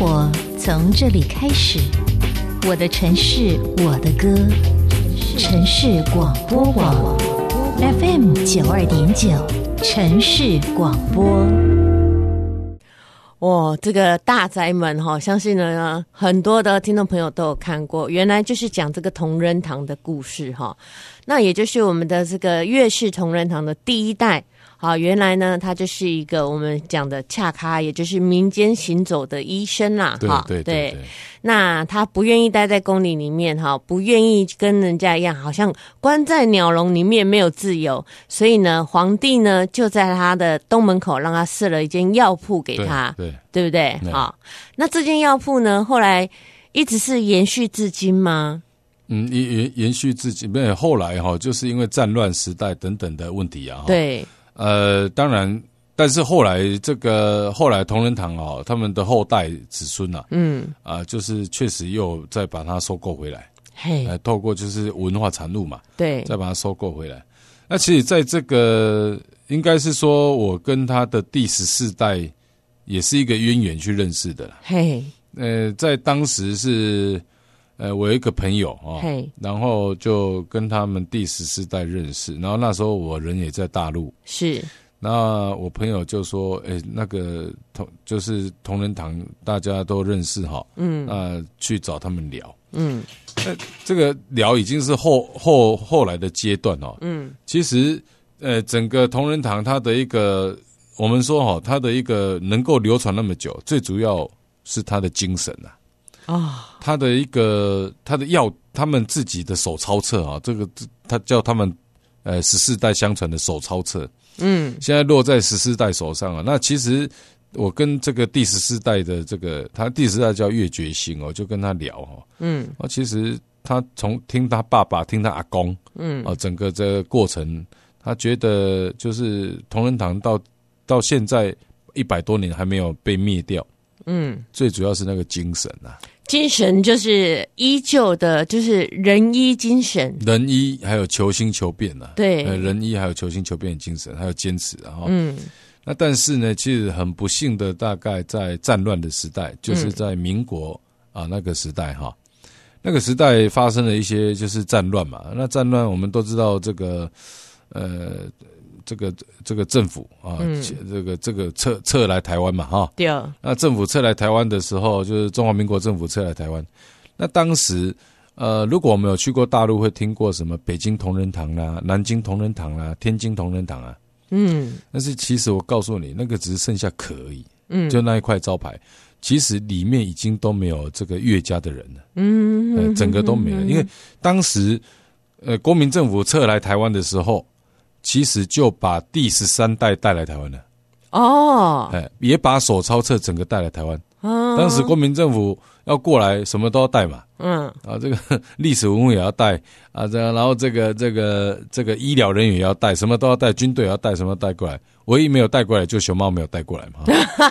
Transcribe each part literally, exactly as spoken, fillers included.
活从这里开始，我的城市我的歌，城市广播网 F M 九二点九，城市广播。 哦，这个大宅门哈，相信呢很多的听众朋友都有看过，原来就是讲这个同仁堂的故事哈。那也就是我们的这个岳氏同仁堂的第一代。好，原来呢，他就是一个我们讲的恰咖，也就是民间行走的医生啦。 对对 对, 对, 对。 那他不愿意待在宫里里面，哈，不愿意跟人家一样，好像关在鸟笼里面没有自由。所以呢，皇帝呢就在他的东门口让他设了一间药铺给他， 对，对， 对不对？好，那这间药铺呢，后来一直是延续至今吗？ 嗯，延延续至今，没有后来哈，就是因为战乱时代等等的问题啊。 对。 呃，当然，但是后来这个后来同仁堂哦，他们的后代子孙啊，嗯啊、呃，就是确实又再把它收购回来，嘿，呃，透过就是文化产物嘛，对，再把它收购回来。那其实在这个应该是说我跟他的第十四代也是一个渊源去认识的啦，嘿，呃，在当时是。呃，我有一个朋友啊、哦，然后就跟他们第十四代认识，然后那时候我人也在大陆，是，那我朋友就说，哎，那个同就是同仁堂大家都认识哈，嗯，那、呃、去找他们聊，嗯，那这个聊已经是后后后来的阶段哦，嗯，其实呃，整个同仁堂它的一个，我们说哈、哦，它的一个能够流传那么久，最主要是它的精神啊。啊、哦，他的一个他的药，他们自己的手抄册啊，这个他叫他们呃十四代相传的手抄册，嗯，现在落在十四代手上啊。那其实我跟这个第十四代的这个，他第十四代叫岳觉兴哦，就跟他聊哦，嗯，啊，其实他从听他爸爸听他阿公，嗯，啊，整个这个过程，他觉得就是同仁堂到到现在一百多年还没有被灭掉。嗯，最主要是那个精神啊， 精神就是依旧的，就是仁医精神， 仁医还有求新求变啊， 对， 仁医还有求新求变的精神，还有坚持啊。嗯，那但是呢，其实很不幸的，大概在战乱的时代，就是在民国、嗯、啊那个时代哈，那个时代发生了一些就是战乱嘛。那战乱我们都知道，这个呃。这个这个政府啊，嗯、这个这个撤撤来台湾嘛，哈，对。那政府撤来台湾的时候，就是中华民国政府撤来台湾。那当时，呃，如果我们有去过大陆，会听过什么北京同仁堂啦、南京同仁堂啦、天津同仁堂啊，嗯。但是其实我告诉你，那个只是剩下壳而已，嗯，就那一块招牌，其实里面已经都没有这个岳家的人了，嗯，呃、整个都没了，因为当时，呃，国民政府撤来台湾的时候。其实就把第十三代带来台湾了，哦，哎，也把手抄册整个带来台湾。哦，当时国民政府要过来，什么都要带嘛，嗯，啊，这个历史文物也要带啊，这样，然后这个这个这个医疗人员也要带，什么都要带，军队也要带，什么都带过来。唯一没有带过来，就熊猫没有带过来嘛。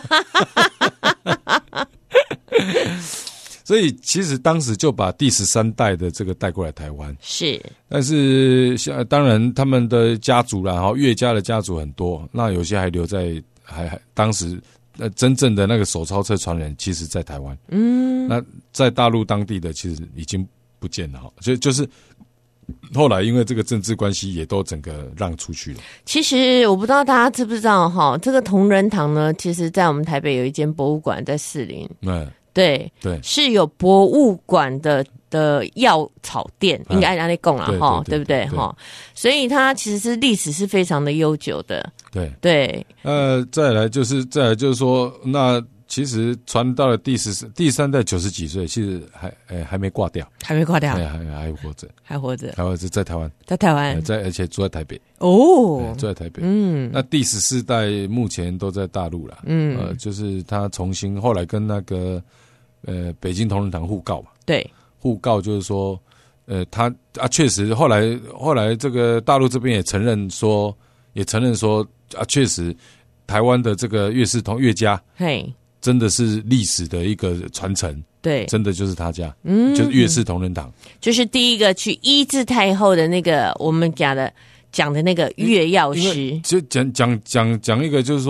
所以其实当时就把第十三代的这个带过来台湾，是，但是像当然他们的家族啦，哈，岳家的家族很多，那有些还留在还还当时呃真正的那个手抄册传人，其实在台湾，嗯，那在大陆当地的其实已经不见了哈，就就是后来因为这个政治关系，也都整个让出去了。 其实我不知道大家知不知道哈，这个同仁堂呢，其实在我们台北有一间博物馆在士林，嗯。对对，是有博物馆的的药草店，应该按那里供了哈，对不对哈？所以它其实是历史是非常的悠久的。对对， 呃，再来就是再来就是说，那其实传到了第十第三代九十几岁，其实还诶还没挂掉， 还没挂掉， 还还还活着， 还活着， 还活着在台湾， 在台湾， 在而且住在台北哦， 住在台北。嗯，那第十四代目前都在大陆了，嗯，呃，就是他重新后来跟那个。呃，北京同仁堂互告嘛，对，互告就是说，呃，他啊，确实后来后来这个大陆这边也承认说，也承认说啊，确实台湾的这个岳氏同岳家，嘿，真的是历史的一个传承，对，真的就是他家，嗯，就是岳氏同仁堂， 就是第一个去医治太后的那个我们讲的讲的那个岳药师， 就讲讲讲讲一个就是说。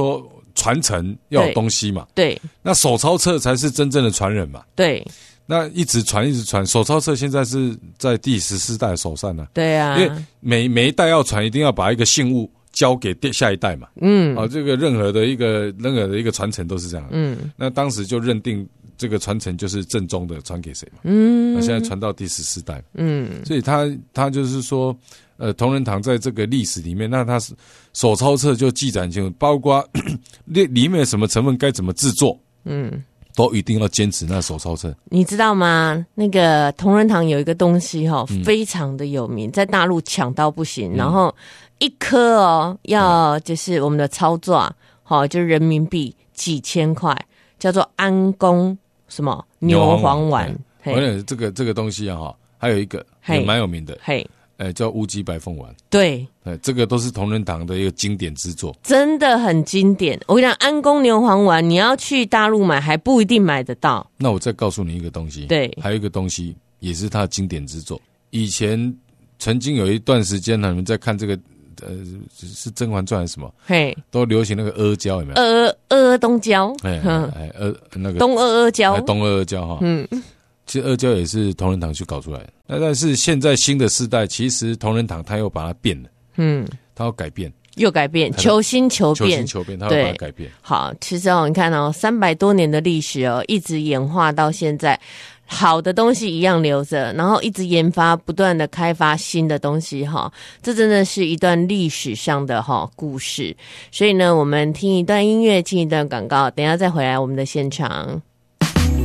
传承要有东西嘛， 对， 那手抄册才是真正的传人嘛， 对。 那一直传一直传，手抄册现在是在第十四代手上呢、啊。 对啊， 因为每每一代要传，一定要把一个信物交给下一代嘛。嗯，啊，这个任何的一个任何的一个传承都是这样。嗯，那当时就认定这个传承就是正宗的，传给谁嘛。嗯，那现在传到第十四代。嗯，所以他他就是说，呃，同仁堂在这个历史里面，那他是手抄册就记载清楚，包括里里面什么成分该怎么制作。嗯。都一定要坚持那手抄册， 你知道吗？那个同仁堂有一个东西哈、哦嗯，非常的有名，在大陆抢到不行。嗯、然后一颗哦，要就是我们的操作，好、哦，就是人民币几千块，叫做安宫什么牛黄丸。 而且这个这个东西啊哈，还有一个也蛮有名的，嘿。哎，叫乌鸡白凤丸， 对， 哎，这个都是同仁堂的一个经典之作， 真的很经典。我跟你讲，安宫牛黄丸，你要去大陆买还不一定买得到。 那我再告诉你一个东西， 对， 还有一个东西也是它的经典之作。以前曾经有一段时间，你们在看这个，呃，是《甄嬛传》还是什么？嘿，都流行那个阿胶，有没有？ 阿阿东胶， 哎哎，阿那个东阿阿胶， 东阿阿胶哈，嗯。其实阿胶也是同仁堂去搞出来的，那但是现在新的世代，其实同仁堂他又把它变了，嗯，他要改变， 又改变，求新求变， 求新求变，他要把它改变。 好，其实哦，你看哦，三百多年的历史哦，一直演化到现在，好的东西一样留着，然后一直研发，不断的开发新的东西哈，这真的是一段历史上的哈故事。所以呢，我们听一段音乐，进一段广告，等一下再回来我们的现场。